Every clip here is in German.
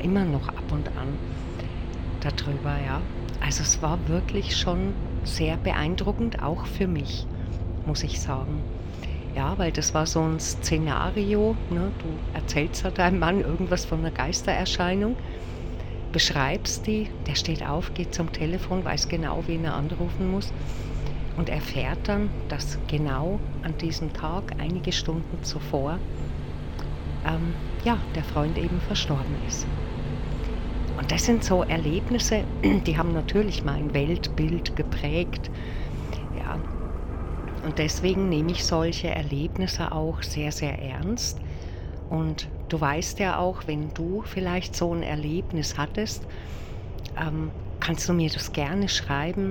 immer noch ab und an darüber, ja. Also es war wirklich schon sehr beeindruckend, auch für mich, muss ich sagen. Ja, weil das war so ein Szenario, ne? Du erzählst ja deinem Mann irgendwas von 'ner Geistererscheinung, beschreibst die, der steht auf, geht zum Telefon, weiß genau, wen er anrufen muss und erfährt dann, dass genau an diesem Tag, einige Stunden zuvor, ja, der Freund eben verstorben ist. Und das sind so Erlebnisse, die haben natürlich mein Weltbild geprägt, ja. Und deswegen nehme ich solche Erlebnisse auch sehr, sehr ernst. Und du weißt ja auch, wenn du vielleicht so ein Erlebnis hattest, kannst du mir das gerne schreiben,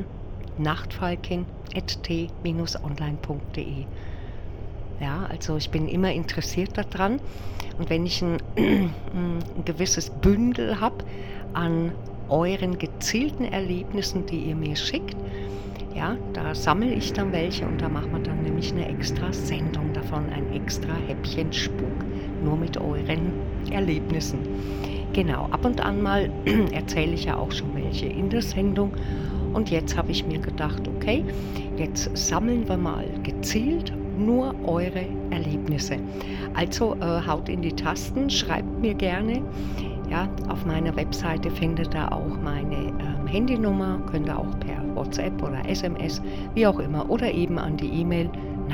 nachtfalkin@t-online.de. Ja, also ich bin immer interessiert daran. Und wenn ich ein 'n gewisses Bündel habe an euren gezielten Erlebnissen, die ihr mir schickt, ja, da sammle ich dann welche und da machen wir dann nämlich eine extra Sendung davon, ein extra Häppchen Spuk, nur mit euren Erlebnissen. Genau, ab und an mal erzähle ich ja auch schon welche in der Sendung. Und jetzt habe ich mir gedacht, okay, jetzt sammeln wir mal gezielt nur eure Erlebnisse. Also haut in die Tasten, schreibt mir gerne. Ja, auf meiner Webseite findet ihr auch meine Handynummer, könnt ihr auch per WhatsApp oder SMS, wie auch immer, oder eben an die E-Mail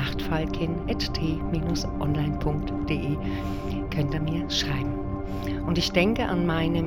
nachtfalkin@t-online.de könnt ihr mir schreiben. Und ich denke an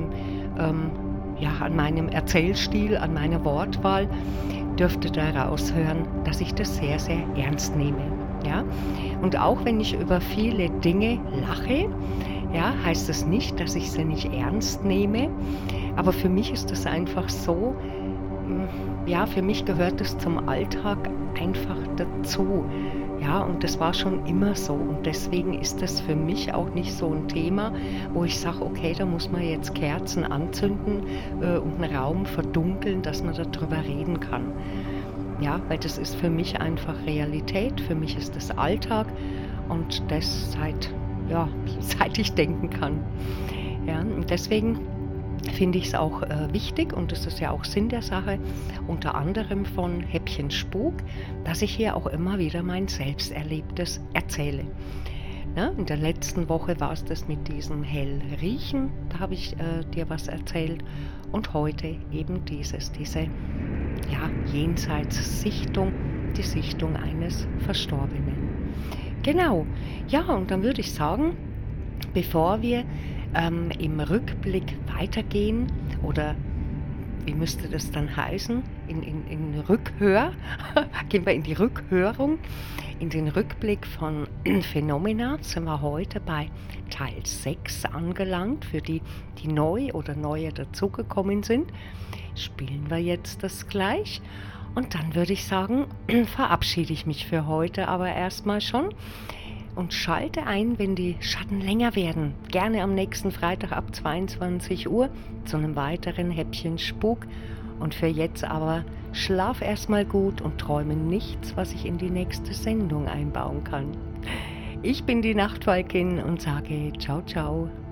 an meinem Erzählstil, an meiner Wortwahl, dürftet ihr raushören, dass ich das sehr, sehr ernst nehme. Ja? Und auch wenn ich über viele Dinge lache, ja, heißt das nicht, dass ich sie nicht ernst nehme. Aber für mich ist das einfach so, ja, für mich gehört es zum Alltag einfach dazu. Ja, und das war schon immer so. Und deswegen ist das für mich auch nicht so ein Thema, wo ich sage, okay, da muss man jetzt Kerzen anzünden und einen Raum verdunkeln, dass man darüber reden kann. Ja, weil das ist für mich einfach Realität, für mich ist das Alltag und das seit ich denken kann. Ja, und deswegen finde ich es auch wichtig, und das ist ja auch Sinn der Sache, unter anderem von Häppchen Spuk, dass ich hier auch immer wieder mein Selbsterlebtes erzähle. Ja, in der letzten Woche war es das mit diesem Hellriechen, da habe ich dir was erzählt, und heute eben diese Jenseitssichtung, die Sichtung eines Verstorbenen. Genau, ja, und dann würde ich sagen, bevor wir im Rückblick weitergehen, oder wie müsste das dann heißen, in Rückhör, gehen wir in die Rückhörung, in den Rückblick von Phenomena, sind wir heute bei Teil 6 angelangt, für die, die neu oder neue dazugekommen sind, spielen wir jetzt das gleich. Und dann würde ich sagen, verabschiede ich mich für heute aber erstmal schon und schalte ein, wenn die Schatten länger werden. Gerne am nächsten Freitag ab 22 Uhr zu einem weiteren Häppchen Spuk. Und für jetzt aber schlaf erstmal gut und träume nichts, was ich in die nächste Sendung einbauen kann. Ich bin die Nachtfalkin und sage ciao, ciao.